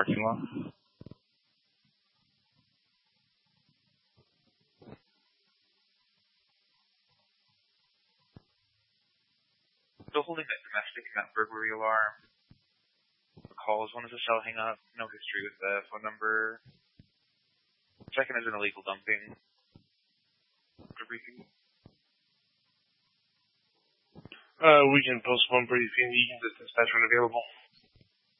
parking lot. Still holding that domestic and that burglary alarm. The calls, one is a cell hang up, no history with the phone number. Second is an illegal dumping. Briefing. We can postpone briefing. You can just dispatch when available.